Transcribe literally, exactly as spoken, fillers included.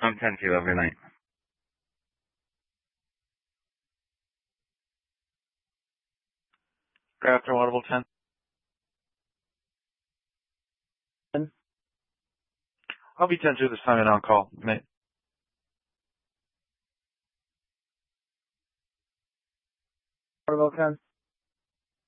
I'm ten two overnight. Good afternoon, Audible ten. I'll be ten two this time and on call, mate. Audible ten.